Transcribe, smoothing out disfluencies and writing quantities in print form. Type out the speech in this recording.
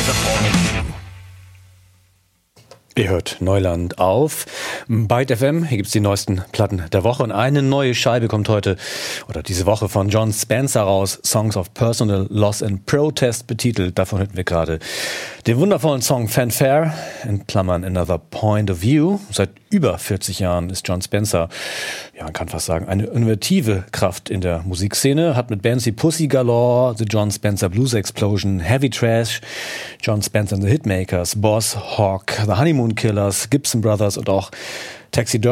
another point of view. Ihr hört Neuland auf Byte FM. Hier gibt's die neuesten Platten der Woche. Und eine neue Scheibe kommt heute oder diese Woche von Jon Spencer raus. Songs of Personal Loss and Protest betitelt. Davon hörten wir gerade den wundervollen Song Fanfare, in Klammern Another Point of View. Seit über 40 Jahren ist Jon Spencer, ja, man kann fast sagen, eine innovative Kraft in der Musikszene. Hat mit Bands wie Pussy Galore, The Jon Spencer Blues Explosion, Heavy Trash, Jon Spencer and the Hitmakers, Boss, Hawk, The Honeymoon Killers, Gibson Brothers und auch Taxidermy